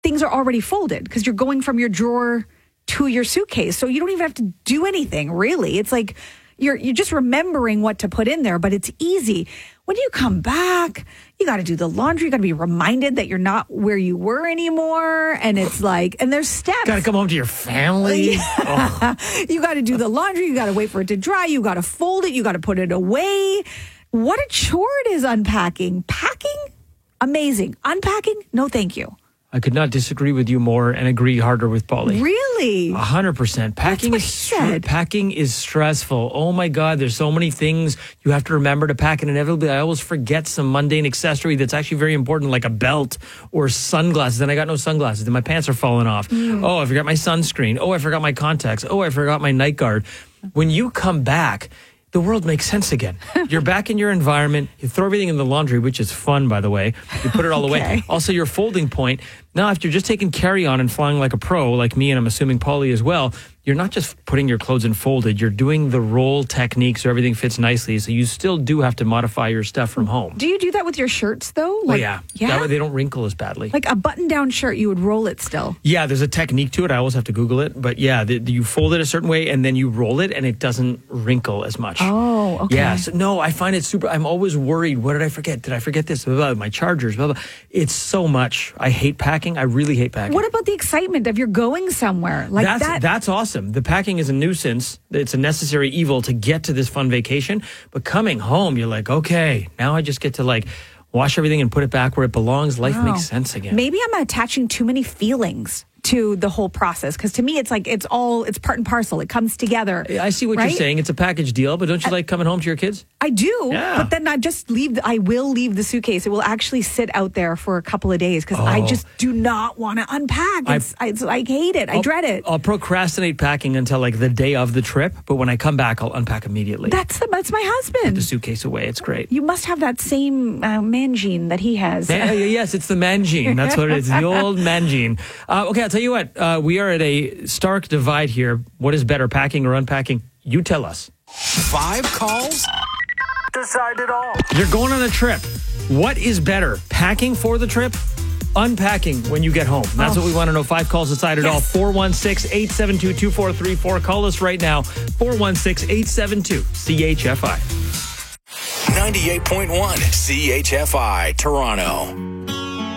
things are already folded because you're going from your drawer to your suitcase. So you don't even have to do anything, really. It's like you're just remembering what to put in there, but it's easy. When you come back, you got to do the laundry. You got to be reminded that you're not where you were anymore. And it's like, and there's steps. Got to come home to your family. Oh. You got to do the laundry. You got to wait for it to dry. You got to fold it. You got to put it away. What a chore it is unpacking. Packing? Amazing. Unpacking? No, thank you. I could not disagree with you more and agree harder with Paulie. Really? 100%. Packing is stressful. Oh my God, there's so many things you have to remember to pack, and inevitably I always forget some mundane accessory that's actually very important, like a belt or sunglasses. And I got no sunglasses, and my pants are falling off. Oh, I forgot my sunscreen. Oh, I forgot my contacts. Oh, I forgot my night guard. When you come back, the world makes sense again. You're back in your environment. You throw everything in the laundry, which is fun, by the way. You put it all away. Also, your folding point. Now, if you're just taking carry-on and flying like a pro, like me, and I'm assuming Paulie as well, you're not just putting your clothes in folded. You're doing the roll technique so everything fits nicely. So you still do have to modify your stuff from home. Do you do that with your shirts, though? Like, yeah. That way they don't wrinkle as badly. Like a button-down shirt, you would roll it still. Yeah, there's a technique to it. I always have to Google it. But yeah, you fold it a certain way and then you roll it and it doesn't wrinkle as much. Oh, okay. Yeah, so no, I find it super. I'm always worried. What did I forget? Did I forget this? Blah, blah, my chargers, blah, blah. It's so much. I hate packing. I really hate packing. What about the excitement of you're going somewhere? Like That's awesome. The packing is a nuisance. It's a necessary evil to get to this fun vacation. But coming home, you're like, okay, now I just get to like wash everything and put it back where it belongs. Life makes sense again. Maybe I'm attaching too many feelings to the whole process, because to me it's like it's part and parcel. It comes together. I see what you're saying. It's a package deal, but don't you like coming home to your kids? I do, yeah. But then I will leave the suitcase. It will actually sit out there for a couple of days because I just do not want to unpack. I hate it. I dread it. I'll procrastinate packing until like the day of the trip, but when I come back, I'll unpack immediately. That's my husband. Put the suitcase away. It's great. You must have that same man gene that he has. Yes, it's the man gene. That's what it is. The old man gene. Okay, I'll tell you what. We are at a stark divide here. What is better, packing or unpacking? You tell us. 5 calls? Decide it all. You're going on a trip. What is better, packing for the trip? Unpacking when you get home. That's what we want to know. 5 calls decide it all. 416-872-2434. Call us right now. 416-872-CHFI. 98.1 CHFI, Toronto.